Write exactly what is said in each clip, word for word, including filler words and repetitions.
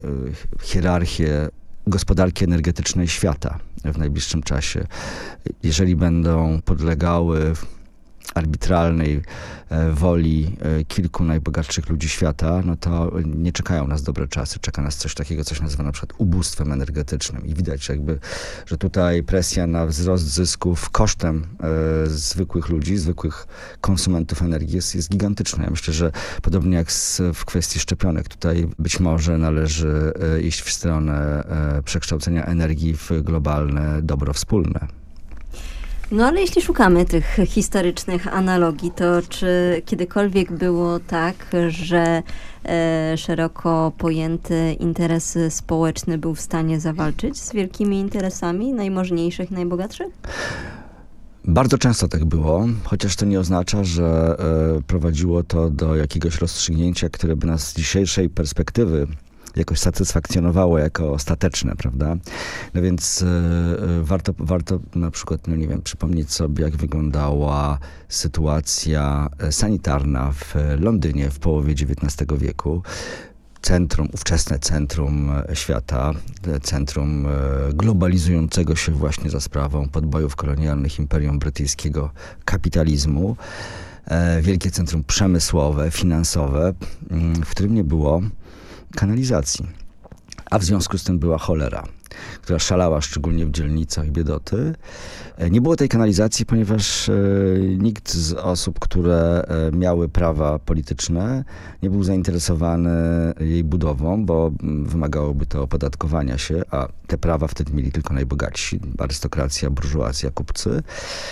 hierarchię gospodarki energetycznej świata w najbliższym czasie. Jeżeli będą podlegały arbitralnej woli kilku najbogatszych ludzi świata, no to nie czekają nas dobre czasy. Czeka nas coś takiego, coś nazywa na przykład ubóstwem energetycznym. I widać jakby, że tutaj presja na wzrost zysków kosztem e, zwykłych ludzi, zwykłych konsumentów energii jest, jest gigantyczna. Ja myślę, że podobnie jak z, w kwestii szczepionek, tutaj być może należy e, iść w stronę e, przekształcenia energii w globalne dobro wspólne. No ale jeśli szukamy tych historycznych analogii, to czy kiedykolwiek było tak, że e, szeroko pojęty interes społeczny był w stanie zawalczyć z wielkimi interesami najmożniejszych, najbogatszych? Bardzo często tak było, chociaż to nie oznacza, że e, prowadziło to do jakiegoś rozstrzygnięcia, które by nas z dzisiejszej perspektywy jakoś satysfakcjonowało jako ostateczne, prawda? No więc y, y, warto, warto na przykład, no nie wiem, przypomnieć sobie, jak wyglądała sytuacja sanitarna w Londynie w połowie dziewiętnastego wieku. Centrum, ówczesne centrum świata, centrum globalizującego się właśnie za sprawą podbojów kolonialnych Imperium Brytyjskiego kapitalizmu. Wielkie centrum przemysłowe, finansowe, w którym nie było kanalizacji. A w związku z tym była cholera, która szalała szczególnie w dzielnicach biedoty. Nie było tej kanalizacji, ponieważ e, nikt z osób, które e, miały prawa polityczne, nie był zainteresowany jej budową, bo wymagałoby to opodatkowania się, a te prawa wtedy mieli tylko najbogatsi, arystokracja, burżuazja, kupcy.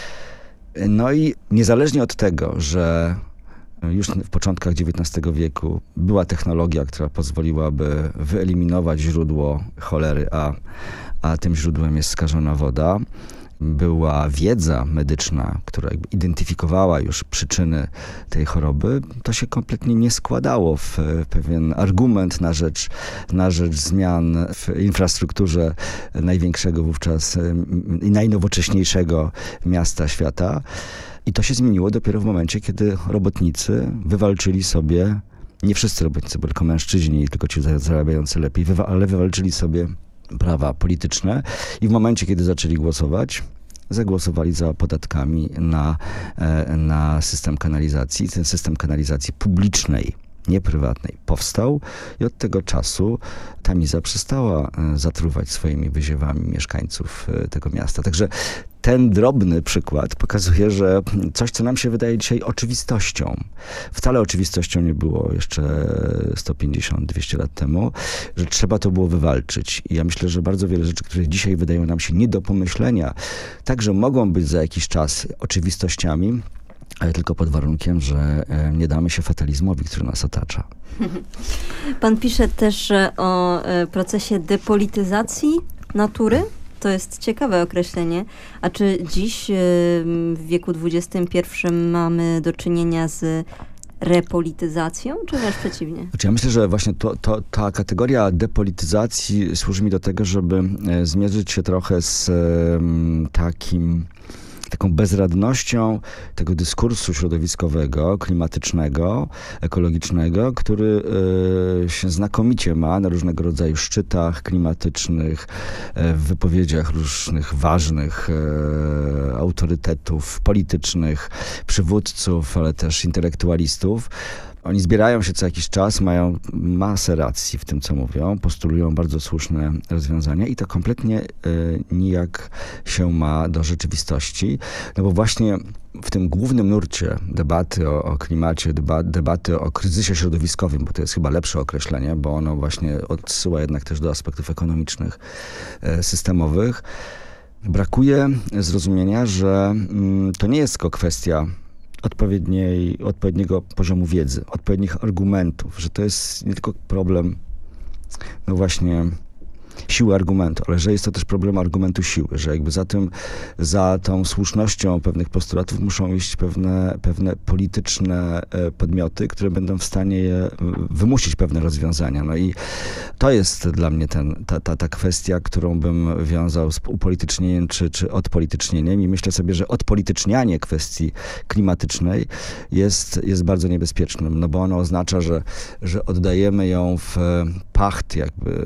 No i niezależnie od tego, że już w początkach dziewiętnastego wieku była technologia, która pozwoliłaby wyeliminować źródło cholery, a, a tym źródłem jest skażona woda. Była wiedza medyczna, która jakby identyfikowała już przyczyny tej choroby. To się kompletnie nie składało w pewien argument na rzecz, na rzecz zmian w infrastrukturze największego wówczas i najnowocześniejszego miasta świata. I to się zmieniło dopiero w momencie, kiedy robotnicy wywalczyli sobie, nie wszyscy robotnicy, bo tylko mężczyźni, tylko ci zarabiający lepiej, ale wywalczyli sobie prawa polityczne i w momencie, kiedy zaczęli głosować, zagłosowali za podatkami na, na system kanalizacji. Ten system kanalizacji publicznej, nie prywatnej, powstał i od tego czasu Tamiza przestała zatruwać swoimi wyziewami mieszkańców tego miasta. Także ten drobny przykład pokazuje, że coś, co nam się wydaje dzisiaj oczywistością, wcale oczywistością nie było jeszcze sto pięćdziesiąt dwieście lat temu, że trzeba to było wywalczyć. I ja myślę, że bardzo wiele rzeczy, które dzisiaj wydają nam się nie do pomyślenia, także mogą być za jakiś czas oczywistościami, ale tylko pod warunkiem, że nie damy się fatalizmowi, który nas otacza. Pan pisze też o procesie depolityzacji natury. To jest ciekawe określenie. A czy dziś w wieku dwudziestym pierwszym mamy do czynienia z repolityzacją, czy wręcz przeciwnie? Znaczy ja myślę, że właśnie to, to, ta kategoria depolityzacji służy mi do tego, żeby zmierzyć się trochę z um, takim taką bezradnością tego dyskursu środowiskowego, klimatycznego, ekologicznego, który y, się znakomicie ma na różnego rodzaju szczytach klimatycznych, y, w wypowiedziach różnych ważnych y, autorytetów politycznych, przywódców, ale też intelektualistów. Oni zbierają się co jakiś czas, mają masę racji w tym, co mówią, postulują bardzo słuszne rozwiązania i to kompletnie y, nijak się ma do rzeczywistości, no bo właśnie w tym głównym nurcie debaty o, o klimacie, deba, debaty o kryzysie środowiskowym, bo to jest chyba lepsze określenie, bo ono właśnie odsyła jednak też do aspektów ekonomicznych, y, systemowych, brakuje zrozumienia, że y, to nie jest tylko kwestia odpowiedniej, odpowiedniego poziomu wiedzy, odpowiednich argumentów, że to jest nie tylko problem, no właśnie, siły argumentu, ale że jest to też problem argumentu siły, że jakby za tym, za tą słusznością pewnych postulatów muszą iść pewne, pewne polityczne podmioty, które będą w stanie je wymusić pewne rozwiązania. No i to jest dla mnie ten, ta, ta, ta kwestia, którą bym wiązał z upolitycznieniem czy, czy odpolitycznieniem i myślę sobie, że odpolitycznianie kwestii klimatycznej jest, jest bardzo niebezpiecznym, no bo ono oznacza, że, że oddajemy ją w pacht jakby